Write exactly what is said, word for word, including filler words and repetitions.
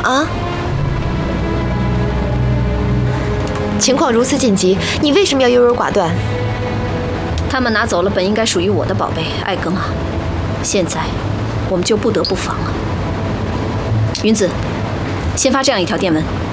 啊？情况如此紧急，你为什么要优柔寡断？ 他们拿走了本应该属于我的宝贝艾格玛，现在我们就不得不防了。云子，先发这样一条电文。